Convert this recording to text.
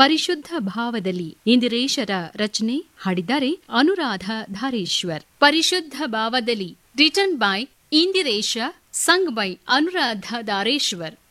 ಪರಿಶುದ್ಧ ಭಾವದಲ್ಲಿ ಇಂದಿರೇಶರ ರಚನೆ ಹಾಡಿದ್ದಾರೆ ಅನುರಾಧ ಧಾರೇಶ್ವರ್. ಪರಿಶುದ್ಧ ಭಾವದಲ್ಲಿ written by Indiresha, sung by Anuradha Dhareshwar.